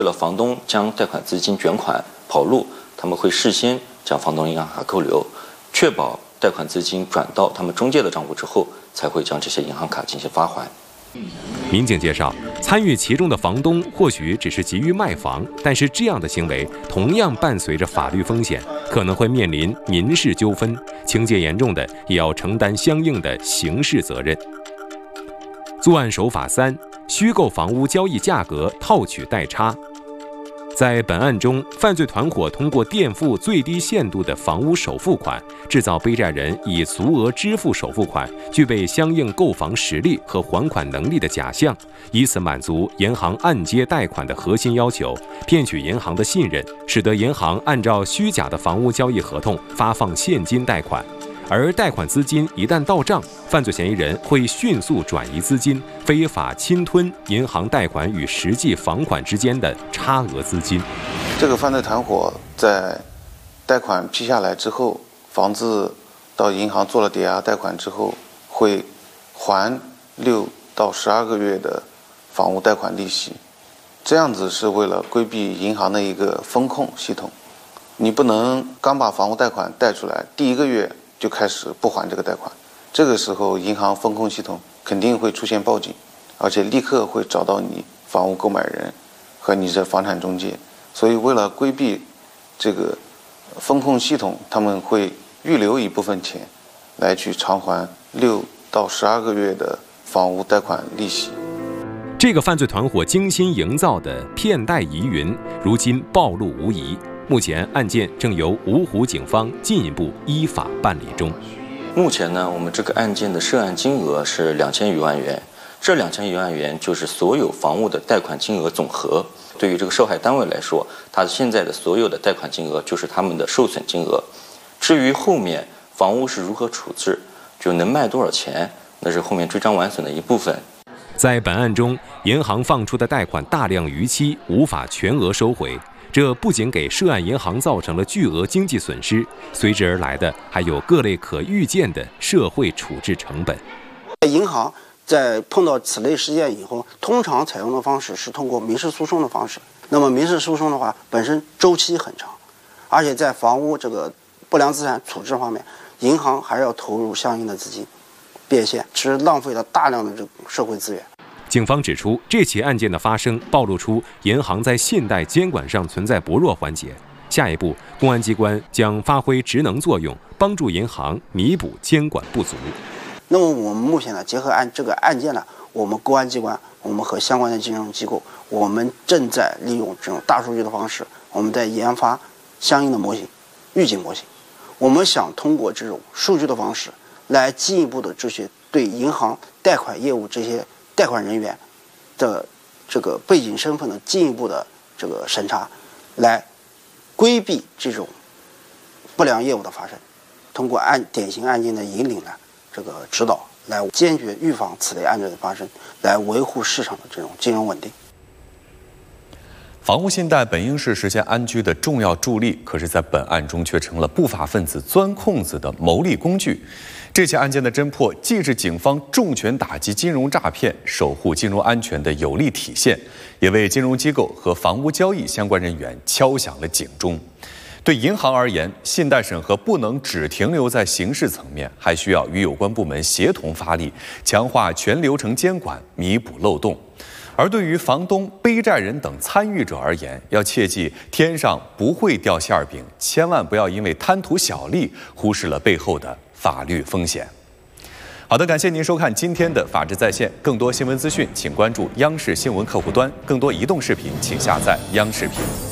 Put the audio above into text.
为了房东将贷款资金卷款跑路，他们会事先将房东银行卡扣留，确保贷款资金转到他们中介的账户之后，才会将这些银行卡进行发还。 民警介绍，参与其中的房东或许只是急于卖房，但是这样的行为同样伴随着法律风险，可能会面临民事纠纷，情节严重的也要承担相应的刑事责任。作案手法3：虚构房屋交易价格套取代差。在本案中，犯罪团伙通过垫付最低限度的房屋首付款，制造被债人以足额支付首付款、具备相应购房实力和还款能力的假象，以此满足银行按揭贷款的核心要求，骗取银行的信任，使得银行按照虚假的房屋交易合同发放现金贷款。而贷款资金一旦到账，犯罪嫌疑人会迅速转移资金，非法侵吞银行贷款与实际房款之间的差额资金。 这个犯罪团伙在贷款批下来之后，房子到银行做了抵押贷款之后，会还6到12个月的房屋贷款利息。这样子是为了规避银行的一个风控系统。你不能刚把房屋贷款贷出来，第1个月就开始不还这个贷款，这个时候银行风控系统肯定会出现报警，而且立刻会找到你房屋购买人和你这房产中介。所以为了规避这个风控系统，他们会预留一部分钱来去偿还6到12个月的房屋贷款利息。 这个犯罪团伙精心营造的骗贷疑云，如今暴露无遗。目前案件正由芜湖警方进一步依法办理中。 目前呢，我们这个案件的涉案金额是2000余万元，这2000余万元就是所有房屋的贷款金额总和。对于这个受害单位来说，他现在的所有的贷款金额就是他们的受损金额。至于后面房屋是如何处置，就能卖多少钱，那是后面追赃完损的一部分。 在本案中，银行放出的贷款大量逾期，无法全额收回。这不仅给涉案银行造成了巨额经济损失，随之而来的还有各类可预见的社会处置成本。 银行在碰到此类事件以后，通常采用的方式是通过民事诉讼的方式。那么民事诉讼的话，本身周期很长，而且在房屋这个不良资产处置方面，银行还要投入相应的资金变现，其实浪费了大量的这个社会资源。 警方指出，这起案件的发生暴露出银行在信贷监管上存在薄弱环节。下一步，公安机关将发挥职能作用，帮助银行弥补监管不足。 那么我们目前呢，结合这个案件呢，我们公安机关，我们和相关的金融机构，我们正在利用这种大数据的方式，我们在研发相应的模型，预警模型。我们想通过这种数据的方式，来进一步的对银行贷款业务这些贷款人员的这个背景身份的进一步的这个审查，来规避这种不良业务的发生，通过典型案件的引领呢，这个指导，来坚决预防此类案件的发生，来维护市场的这种金融稳定。 房屋信贷本应是实现安居的重要助力，可是在本案中却成了不法分子钻空子的牟利工具。这起案件的侦破，既是警方重拳打击金融诈骗、守护金融安全的有力体现，也为金融机构和房屋交易相关人员敲响了警钟。对银行而言，信贷审核不能只停留在刑事层面，还需要与有关部门协同发力，强化全流程监管，弥补漏洞。而对于房东、背债人等参与者而言，要切记天上不会掉馅饼，千万不要因为贪图小利，忽视了背后的法律风险。好的，感谢您收看今天的《法治在线》，更多新闻资讯，请关注央视新闻客户端，更多移动视频，请下载央视频。